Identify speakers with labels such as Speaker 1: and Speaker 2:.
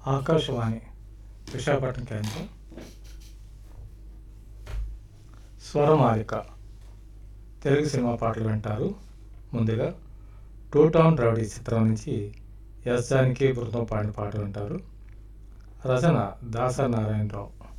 Speaker 1: ఆకాశవాణి విశాఖపట్నం కేంద్రం. స్వరమాలిక తెలుగు సినిమా పాటలు వింటారు. ముందుగా టూ టౌన్ రౌడీ చిత్రం నుంచి ఎస్ జానకి బృందం పాడిన పాట వింటారు. రచన దాసరి నారాయణరావు.